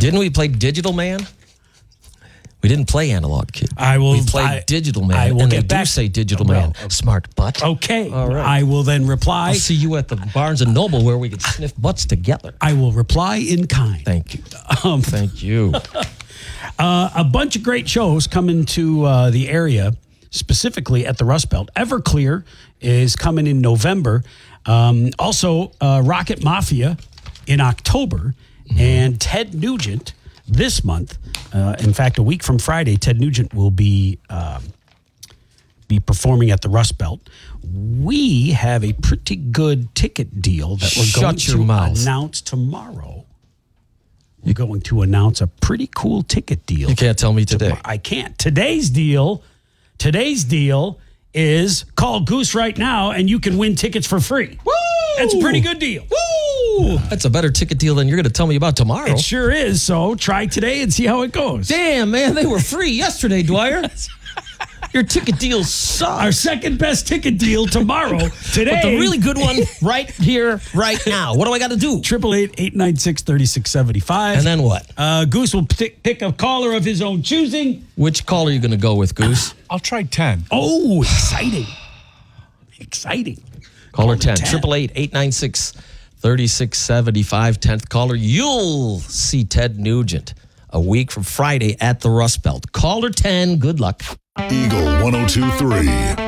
Didn't we play Digital Man? We didn't play Analog Kid. We played Digital Man. I will and get they back. do say Digital Man. Smart butt. Okay. All right. I will then reply. I'll see you at the Barnes & Noble where we could sniff butts together. I will reply in kind. Thank you. Thank you. A bunch of great shows coming to the area, specifically at the Rust Belt. Everclear is coming in November. Also, Rocket Mafia in October. And Ted Nugent this month. In fact, a week from Friday, Ted Nugent will be performing at the Rust Belt. We have a pretty good ticket deal that we're going to announce tomorrow. We're going to announce a pretty cool ticket deal. You can't tell me today. I can't. Today's deal is call Goose right now and you can win tickets for free. Woo! That's a pretty good deal. Woo! That's a better ticket deal than you're going to tell me about tomorrow. It sure is. So try today and see how it goes. Damn, man, they were free yesterday, Dwyer. Your ticket deals suck. Our second best ticket deal tomorrow. Today. But the really good one right here, right now. What do I got to do? 888-896-3675. And then what? Goose will pick a caller of his own choosing. Which caller are you going to go with, Goose? I'll try 10. Oh, exciting. Exciting. Caller 10. 888-896-3675. 10th caller. You'll see Ted Nugent a week from Friday at the Rust Belt. Caller 10. Good luck. Eagle 102.3.